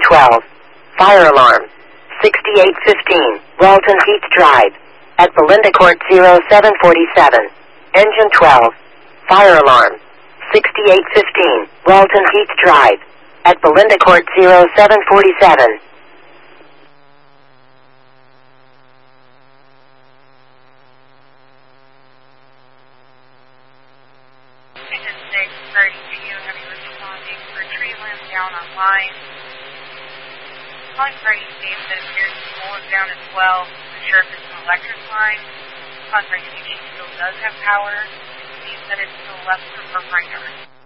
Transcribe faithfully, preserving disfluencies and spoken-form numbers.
twelve. Fire alarm. sixty-eight fifteen. Walton Heath Drive. At Belinda Court zero seven forty-seven. Engine twelve. Fire alarm. sixty-eight fifteen. Walton Heath Drive. At Belinda Court zero seven forty-seven. Engine six thirty-two, heavy responding for tree limb down on line. Calling for any steam that appears to be going down as well. Not sure if it's an electric line. Confirmation still does have power. It means that it's still left for right yard.